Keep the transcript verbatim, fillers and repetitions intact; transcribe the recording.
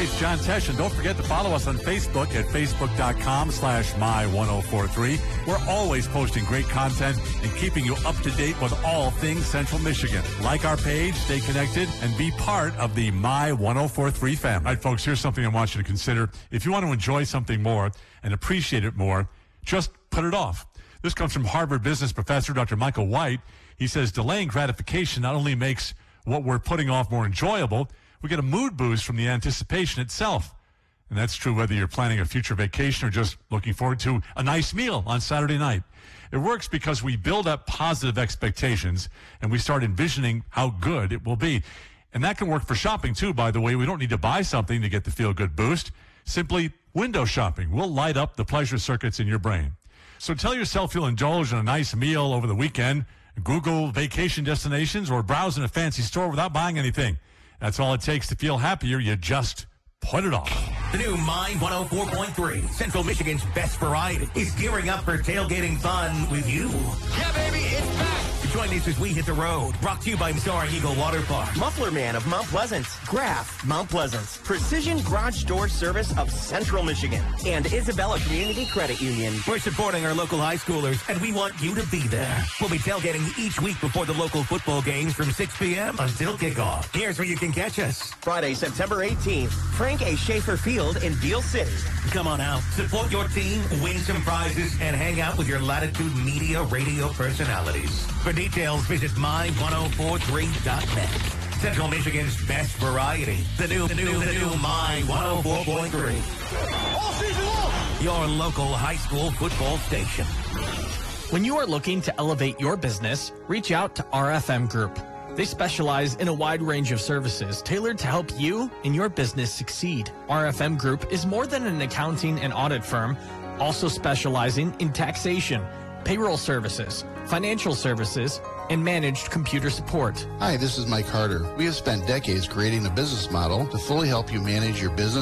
Hey, it's John Tesh, and don't forget to follow us on Facebook at facebook.com slash my 1043. We're always posting great content and keeping you up to date with all things Central Michigan. Like our page, stay connected, and be part of the My ten forty-three family. All right, folks, here's something I want you to consider. If you want to enjoy something more and appreciate it more, just put it off. This comes from Harvard business professor Doctor Michael White. He says delaying gratification not only makes what we're putting off more enjoyable, we get a mood boost from the anticipation itself. And that's true whether you're planning a future vacation or just looking forward to a nice meal on Saturday night. It works because we build up positive expectations and we start envisioning how good it will be. And that can work for shopping too, by the way. We don't need to buy something to get the feel-good boost. Simply window shopping will light up the pleasure circuits in your brain. So tell yourself you'll indulge in a nice meal over the weekend, Google vacation destinations, or browse in a fancy store without buying anything. That's all it takes to feel happier. You just put it off. The new My one oh four point three, Central Michigan's best variety, is gearing up for tailgating fun with you. Yeah, baby, it's back. Join us as we hit the road. Brought to you by Soaring Eagle Water Park. Muffler Man of Mount Pleasant. Graf, Mount Pleasant. Precision Garage Door Service of Central Michigan. And Isabella Community Credit Union. We're supporting our local high schoolers, and we want you to be there. We'll be tailgating each week before the local football games from six p.m. until kickoff. Here's where you can catch us. Friday, September eighteenth, Frank A. Schaefer Field in Beale City. Come on out, support your team, win some prizes, and hang out with your Latitude Media radio personalities. For details, visit my ten forty-three dot net. Central Michigan's best variety. The new, the new, the new My one oh four point three. All season long. Your local high school football station. When you are looking to elevate your business, reach out to R F M Group. They specialize in a wide range of services tailored to help you and your business succeed. R F M Group is more than an accounting and audit firm, also specializing in taxation, payroll services, financial services, and managed computer support. Hi, this is Mike Harder. We have spent decades creating a business model to fully help you manage your business